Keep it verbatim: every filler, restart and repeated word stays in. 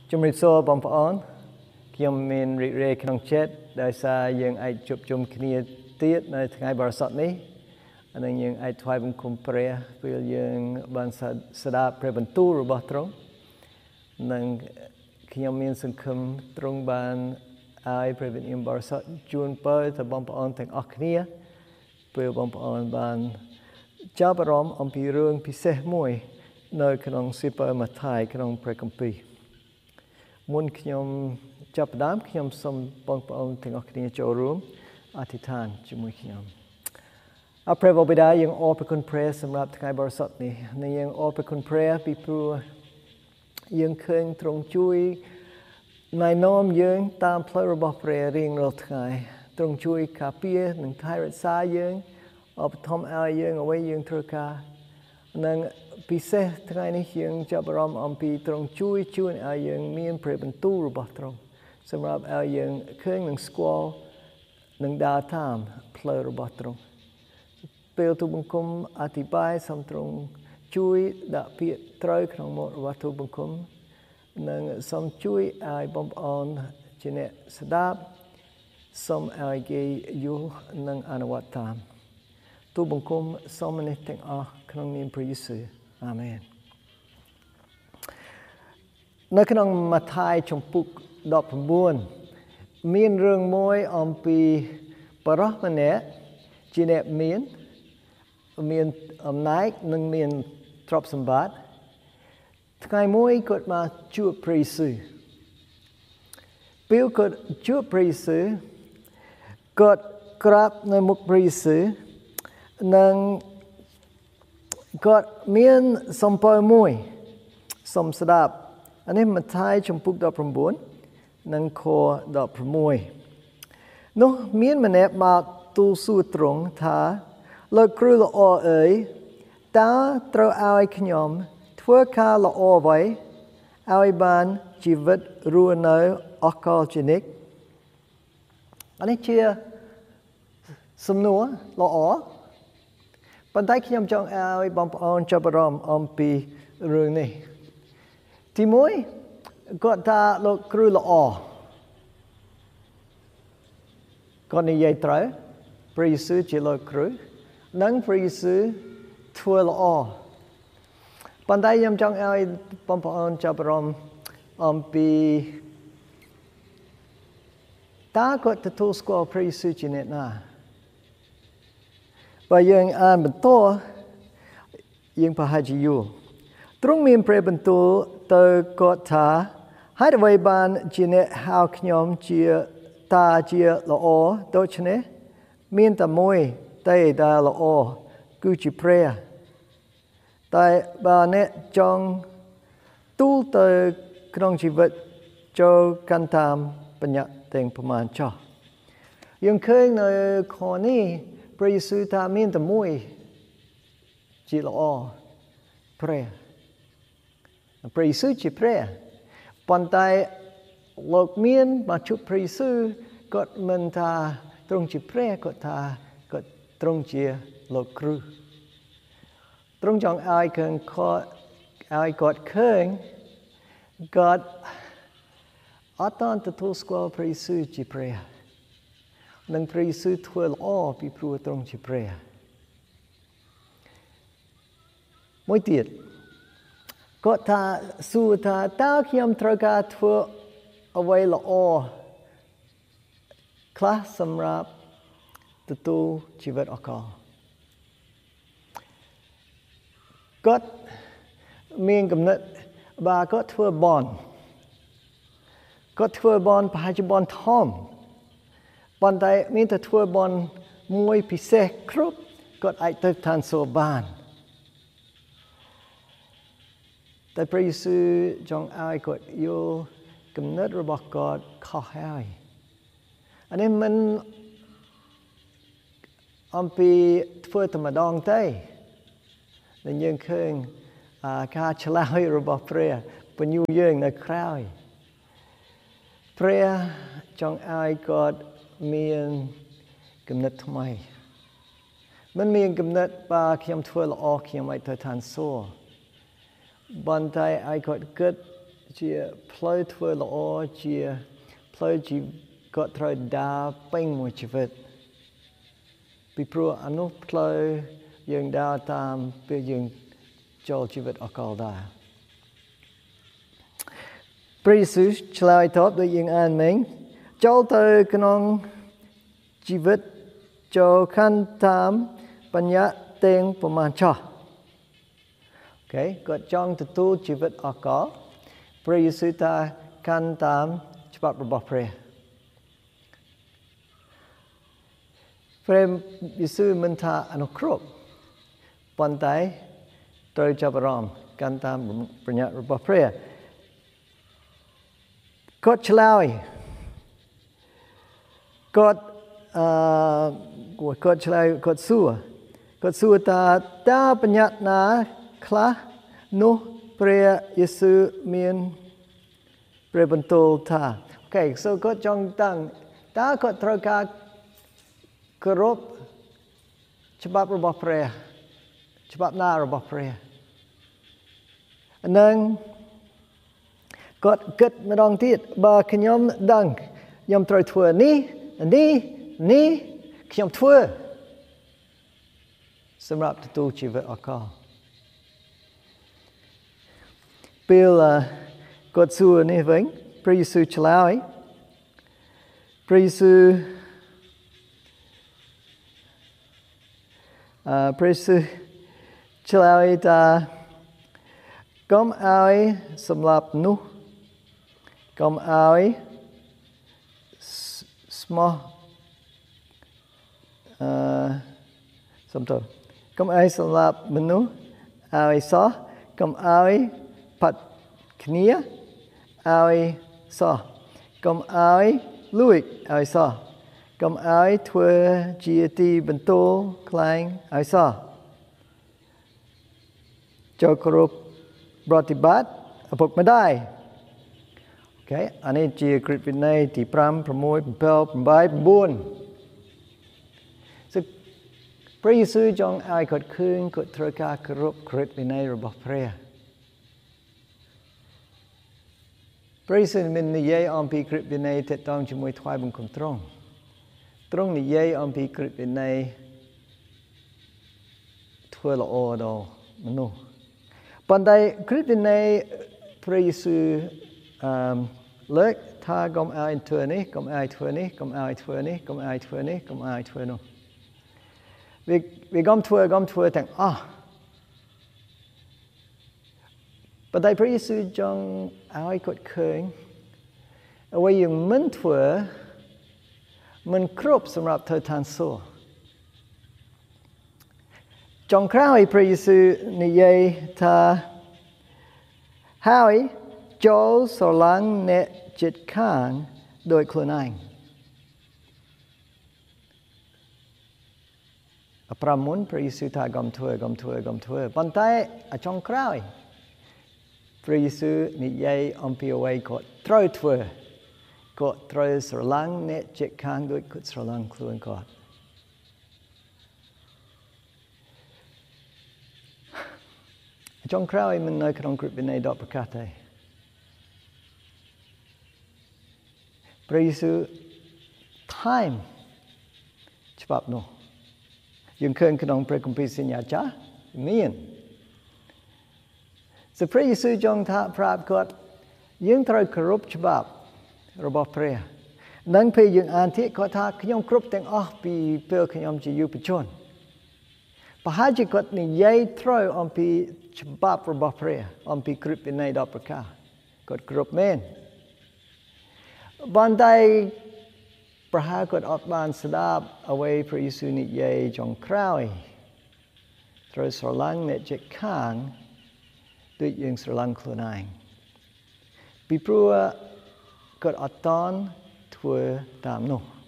ជំរាបសួរបងប្អូនខ្ញុំមានរីករាយក្នុងចិត្តដោយសារយើងអាចជួបជុំគ្នាទៀតនៅថ្ងៃបរិសុទ្ធនេះហើយយើងអាចថ្វាយបង្គំព្រះពេលយើងបានស្ដាប់ព្រះបន្ទូលរបស់ទ្រង់និងខ្ញុំមានសង្ឃឹមទ្រង់បានឲ្យព្រះវិញ្ញាណបរិសុទ្ធជូនពរទៅបងប្អូនទាំងអស់គ្នាពេលបងប្អូនបានចាប់អារម្មណ៍អំពីរឿងពិសេសមួយនៅក្នុងសិភៅម៉ាថាយក្នុងព្រះគម្ពីរមុនខ្ញុំចាប់ផ្ដើមខ្ញុំសូមបងប្អូនទាំងអស់គ្នាចូលរួមអធិដ្ឋានជាមួយខ្ញុំអរព្រះបិតាយើងអរព្រគុណព្រះសម្រាប់ថ្ងៃបរិសុទ្ធនេះនិងយើងអរព្រគុណព្រះពីព្រោះយើងឃើញទ្រង់ជួយណែនាំយើងតាមផ្លូវរបស់ព្រះរៀងរាល់ថ្ងៃទ្រង់ជួយការពារនិងថែរក្សាយើងឧបត្ថម្ភឲ្យយើងអ្វីយើងត្រូវការនិងពិសេសថ្ងៃនេះយើងចាប់អារម្មណ៍អំពីទ្រង់ជួយជួយឲ្យយើងមានព្រះបន្ទូលរបស់ទ្រង់សម្រាប់ឲ្យយើងឃើញនិងស្គាល់និងដើរតាមផ្លូវរបស់ទ្រង់ពេលទូបង្គំអធិប្បាយសូមទ្រង់ជួយដាក់ពាក្យត្រូវក្នុងមាត់របស់ទូបង្គំនិងសូមជួយឲ្យបងប្អូនជាអ្នកស្ដាប់សូមឲ្យគេយល់និងអនុវត្តតាមទូបង្គំសូមនេះទាំងអស់ក្នុងនាមព្រះយេស៊ូវអាមែននៅក្នុងម៉ាថាយជំពូកដប់៩មានរឿងមួយអំពីបរិសម្នាក់ជាអ្នកមានមានអំណាចនិងមានទ្រព្យសម្បត្តិថ្ងៃមួយគាត់មកជួបព្រះយេស៊ូវពេលគាត់ជួបព្រះយេស៊ូវគាត់ក្រាបនៅមុខព្រះយេស៊ូវនិងគាត់មានសំពៅមួយសូមស្ដាប់អានេះម៉ាថាយជំពូកដប់៩និងខដប់៦នោះមានម្នាក់មកទូលសួរទ្រង់ថាលោកគ្រូល្អអើយតើត្រូវឲ្យខ្ញុំធ្វើការល្អអ្វីឲ្យបានជីវិតរស់នៅអកលជានិច្ចអានេះជាសំណួរល្អប៉ុន្តែខ្ញុំចង់ឲ្យបងប្អូនចាប់អារម្មណ៍អំពីរឿងនេះទីមួយគាត់ថាលោកគ្រូល្អគាត់និយាយត្រូវព្រះយេស៊ូវជាលោកគ្រូនិងព្រះយេស៊ូវធ្វើល្អប៉ុន្តែខ្ញុំចង់ឲ្យបងប្អូនចាប់អារម្មណ៍អំពីតើគាត់ទទួលស្គាល់ព្រះយេស៊ូវជាអ្នកណាបើយើងអានបន្តយើងប្រហែលជាយល់ទ្រង់មានព្រះបន្ទូលទៅគាត់ថាហេតុអ្វីបានជាអ្នកហៅខ្ញុំជាតាជាល្អដូច្នេះមានតែមួយតែដែលល្អគឺជាព្រះតែបើអ្នកចង់ទូលទៅក្នុងជីវិតចូលកាន់តាមបញ្ញត្តិទាំងប្រមាណចោះយើងឃើញនៅខនេះព្រះយេស៊ូវថាមានតែមួយជាល្អព្រះព្រះយេស៊ូវជាព្រះប៉ុន្តែលោកមានមកជួបព្រះយេស៊ូវគាត់មិនថាទ្រង់ជាព្រះគាត់ថាគាត់ទ្រង់ជាលោកគ្រូទ្រង់ចង់ឲ្យឃើញគាត់ឲ្យគាត់ឃើញគាត់អត់តទទួលស្គាល់ព្រះយេស៊ូវជាព្រះនិងព្រះយេស៊ូវធ្វើល្អពីព្រោះទ្រង់ជាព្រះមួយទៀតគាត់ថាសួរថាតើខ្ញុំត្រូវការធ្វើអ្វីល្អខ្លះសម្រាប់ទទួលជីវិតអកលគាត់មានគំនិតបើគាត់ធ្វើបន់គាត់ធ្វើបន់ប្រហែលជាបន់ធំប៉ុន្តែមានតែធ្វើបន់មួយពិសេសគ្រប់គាត់អាចទៅឋានសួគ៌បានតែព្រះយេស៊ូវចង់ឲ្យគាត់យល់គំនិតរបស់គាត់ខុសហើយអានេះមិនអំពីធ្វើតែម្ដងទេដែលយើងឃើញការឆ្លើយរបស់ព្រះបញ្ញូយើងនៅក្រោយព្រះចង់ឲ្យគាត់មានគំនិតថ្មីមិនមានគំនិតបើខ្ញុំធ្វើល្អខ្ញុំអាចទៅឋានសួគ៌ប៉ុន្តែឲ្យគាត់គិត chia plei thua lo chia plei chi got throw da ping một chi vật bị pro anu plei dương da tam bị dương cho chi vật ở cầu đà Presu chlai top đối dương an mình cho tới cái non chi vật cho khăn tamปัญญาเต็งประมาณชอ Okay ก็จ้องตัวชีวิตออกก็พระเยซูตาการตามฉบับระบบพระพระเยซูมันทาอนุเคราะห์ปนใจโดยจับรอมการตามปัญญาระบบพระก็เฉลยก็ก็เฉลยก็สู้ก็สู้ตาตาปัญญาหนาคลานุพระเยซูเมียนพระบรรทุลตาโอเคsoก็จงตั้งตาก็ตระการกรบฉบับระบบพระฉบับหน้าระบบพระนั่งก็เกิดมาดองที่บาขยมดังยมตรอยถั่วนี้นี้นี้ขยมถั่วสำหรับตัวชีวิตอากาเปลกดสู้นี่เองพระเยซูเฉลยพระเยซูพระเยซูเฉลยตาก้มเอาสำหรับนุก้มเอาสมอสมตัวก้มเอาสำหรับมนุษย์เอาซอก้มเอาปัดขณีเอาซอก้มเอาลุยเอาซอก้มเอาทัวจีตีบรรทุกคลายเอาซอเจ้ากรุบปฏิบัติอภพไม่ได้โอเคอันนี้จีกริบวินัยที่พรำประมวยเปลปบายบุญซึ่งพระเยซูจงอายกดคืนกดตระการกรุบกริบวินัยระบบพระพระเยซูเป็นนิยายอมพีกริบวินัยที่ต้องจมวยถวายบังคมตรงตรงนิยายอมพีกริบวินัยทั่วโลกดอมนุษย์ปัจจัยคริสต์ในพระเยซูเลิกถ้ากรมอายทัวนี้กรมอายทัวนี้กรมอายทัวนี้กรมอายทัวนี้กรมอายทัวนู้วิวิกรมทัวกรมทัวแต่งอ่ะปัจจัยพระเยซูจงเอาไอ้กดเคยเอาไว้ยังมันทัวมันครบสำหรับเธอทานโซ่จงคราวพระเยซูนิยัยท่าหายโจสลังเนจิตข้างโดยคลุนายพระมุนพระเยซูท่ากำทัวกำทัวกำทัวปันท้ายจงคราวพระเยซูนิยัยอมพิวไว้ก็ตรอยทัวก็ตรอยสลังเนจิตข้างโดยกุศลังคลุนก็จงคราวมันในครองกริบในดอกประกาศไทยพระเยซู time ฉบับโนยังเคยขนมพระคัมภีร์สัญญาจ้ามีนสพระเยซูจงท้าพระกอดยังตรายครบฉบับระบบพระนั่งเพย์ยังอ่านที่ขอท้าขยมครบแต่งอ๋อปีเปลือกขยมจะอยู่ประชนปะหาจิกดนี่ยัยทรอยอมปีฉบับระบบพระอมปีคริปในดอกประกากดกรบเมนบันไดประหากดอดบานสดาบเอาไว้พระเยซูนิยัยจงคราวทรอยสลังเนจิตข้างด้วยยังสลังคลุนายปีปรัวกดอดตอนทัวตามโน